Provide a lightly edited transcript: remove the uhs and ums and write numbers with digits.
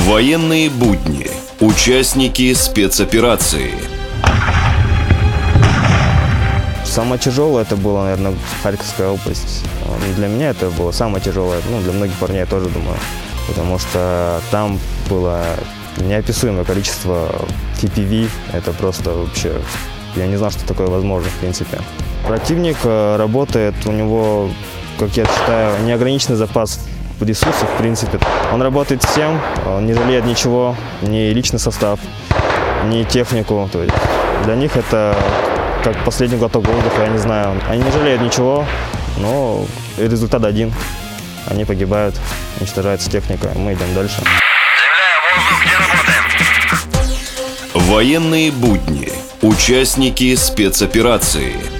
Военные будни. Участники спецоперации. Самое тяжелое это было, наверное, Харьковская область. Для меня это было самое тяжелое, для многих парней я тоже думаю. Потому что там было неописуемое количество FPV. Это просто вообще, я не знал, что такое возможно, в принципе. Противник работает, у него, как я считаю, неограниченный запас ресурсов, в принципе. Он работает всем, он не жалеет ничего, ни личный состав, ни технику. То есть для них это как последний глоток воздуха, я не знаю. Они не жалеют ничего, но результат один. Они погибают, уничтожается техника, мы идем дальше. Земля, воздух, где работаем? Военные будни. Участники спецоперации.